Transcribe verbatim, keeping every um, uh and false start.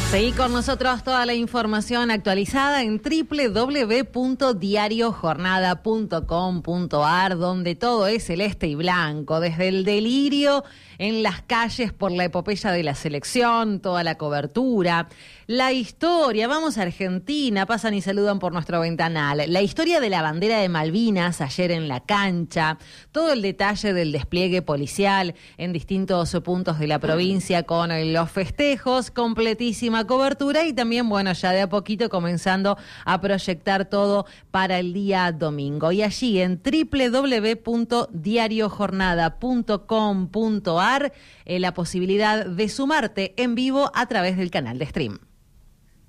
Seguí con nosotros toda la información actualizada en doble u doble u doble u punto diario jornada punto com punto a r, donde todo es celeste y blanco, desde el delirio en las calles por la epopeya de la selección, toda la cobertura, la historia, vamos a Argentina, pasan y saludan por nuestro ventanal, la historia de la bandera de Malvinas ayer en la cancha, todo el detalle del despliegue policial en distintos puntos de la provincia con los festejos, completísima cobertura y también, bueno, ya de a poquito comenzando a proyectar todo para el día domingo. Y allí en doble u doble u doble u punto diario jornada punto com punto a r eh, la posibilidad de sumarte en vivo a través del canal de stream.